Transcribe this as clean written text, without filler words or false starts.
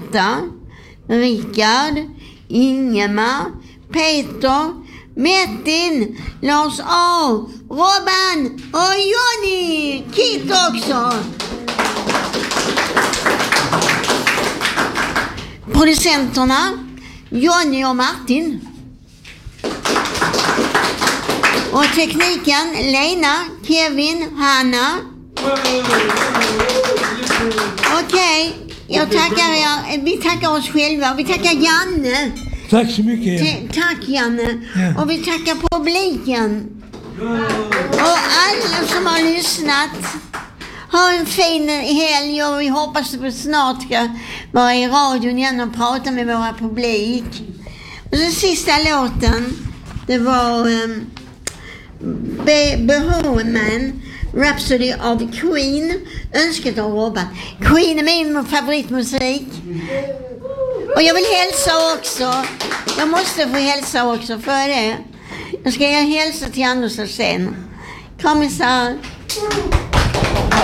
Marta, Rickard, Ingemar, Peter, Metin, Lars A, Robban och Jonny. Kit också. Producenterna Jonny och Martin. Och tekniken Lena, Kevin, Hanna. Okej, jag tackar er. Vi tackar oss själva. Vi tackar Janne. Tack så mycket. Tack Janne. Ja. Och vi tackar publiken. Och alla som har lyssnat. Ha en fin helg och vi hoppas att vi snart ska vara i radion igen och prata med våra publik. Och den sista låten, det var Bohemian Rhapsody of Queen, önskat av Robban. Queen är min favoritmusik. Och jag vill hälsa också. Jag måste få hälsa också för det. Jag ska hälsa till Anders och sen. Kom isär.